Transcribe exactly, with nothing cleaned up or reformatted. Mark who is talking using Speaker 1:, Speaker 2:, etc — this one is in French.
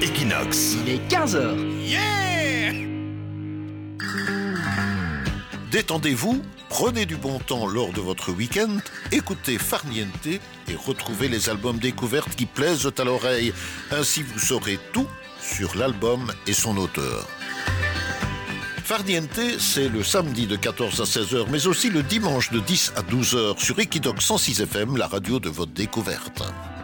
Speaker 1: Equinox.
Speaker 2: Il est quinze heures.
Speaker 1: Yeah! Détendez-vous, prenez du bon temps lors de votre week-end, écoutez Farniente et retrouvez les albums découvertes qui plaisent à l'oreille. Ainsi vous saurez tout sur l'album et son auteur. Farniente, c'est le samedi de quatorze à seize heures, mais aussi le dimanche de dix à douze heures sur Equinox cent six F M, la radio de votre découverte.